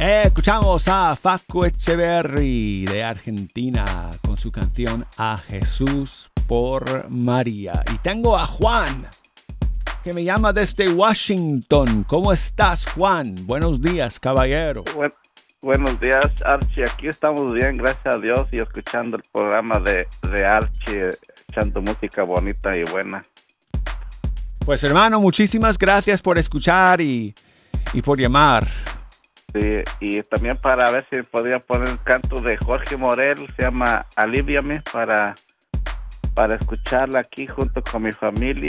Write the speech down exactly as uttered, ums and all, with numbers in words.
Escuchamos a Facu Echeverry de Argentina con su canción A Jesús por María. Y tengo a Juan, que me llama desde Washington. ¿Cómo estás, Juan? Buenos días, caballero. Bueno, buenos días, Archie. Aquí estamos bien, gracias a Dios, y escuchando el programa de, de Archie, echando música bonita y buena. Pues, hermano, muchísimas gracias por escuchar y, y por llamar. Sí, y también para ver si podría poner el canto de Jorge Morel, se llama Alivíame, para, para escucharla aquí junto con mi familia.